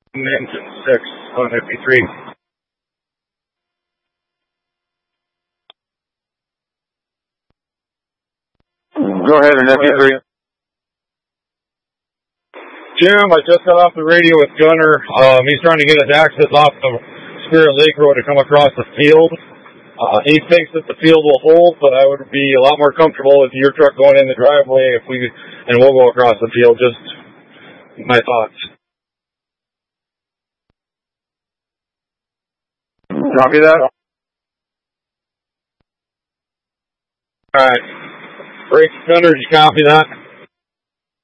Engine 6 on FP3. Go ahead on FP3. Jim, I just got off the radio with Gunner. He's trying to get his access off the Spirit Lake Road to come across the field. He thinks that the field will hold, but I would be a lot more comfortable with your truck going in the driveway and we'll go across the field. Just my thoughts. Copy that. All right. Break Gunner, did you copy that?